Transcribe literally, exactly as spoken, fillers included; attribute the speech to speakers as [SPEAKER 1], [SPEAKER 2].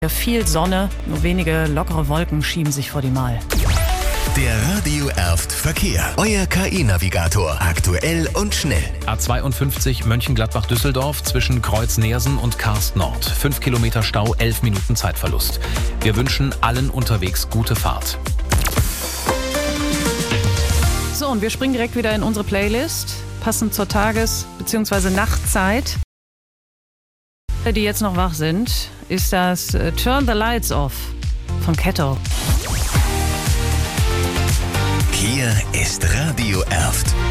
[SPEAKER 1] Viel Sonne, nur wenige lockere Wolken schieben sich vor die Mal.
[SPEAKER 2] Der Radio Erft Verkehr. Euer K I-Navigator. Aktuell und schnell.
[SPEAKER 3] A zweiundfünfzig Mönchengladbach-Düsseldorf zwischen Kreuz-Neersen und Karst Nord. Fünf Kilometer Stau, elf Minuten Zeitverlust. Wir wünschen allen unterwegs gute Fahrt.
[SPEAKER 1] So, und wir springen direkt wieder in unsere Playlist, passend zur Tages- bzw. Nachtzeit. Die jetzt noch wach sind, ist das äh, Turn the Lights Off von Ketto.
[SPEAKER 2] Hier ist Radio Erft.